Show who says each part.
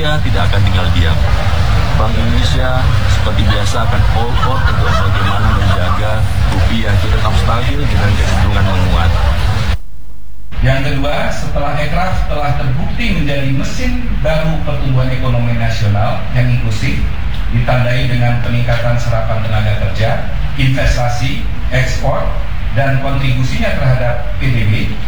Speaker 1: Indonesia tidak akan tinggal diam. Bank Indonesia seperti biasa akan all out untuk bagaimana menjaga rupiah itu tetap stabil dengan kecenderungan menguat.
Speaker 2: Yang kedua, setelah Aircraft telah terbukti menjadi mesin baru pertumbuhan ekonomi nasional yang inklusif, ditandai dengan peningkatan serapan tenaga kerja, investasi, ekspor, dan kontribusinya terhadap PDB,